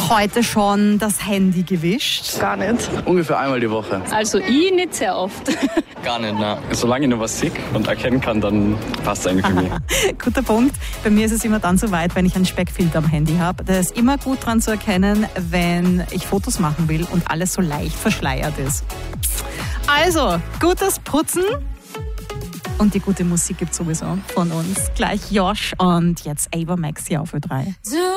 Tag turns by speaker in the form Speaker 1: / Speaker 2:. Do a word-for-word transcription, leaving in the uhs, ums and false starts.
Speaker 1: heute schon das Handy gewischt?
Speaker 2: Gar nicht.
Speaker 3: Ungefähr einmal die Woche.
Speaker 4: Also ich nicht sehr oft.
Speaker 3: Gar nicht, nein. Solange ich noch was sehe und erkennen kann, dann passt es eigentlich für mich.
Speaker 1: Guter Punkt. Bei mir ist es immer dann so weit, wenn ich einen Speckfilter am Handy habe. Da ist immer gut dran zu erkennen, wenn ich Fotos machen will und alles so leicht verschleiert ist. Also, gutes Putzen. Und die gute Musik gibt sowieso von uns. Gleich Josh und jetzt Ava Max hier auf Ö drei.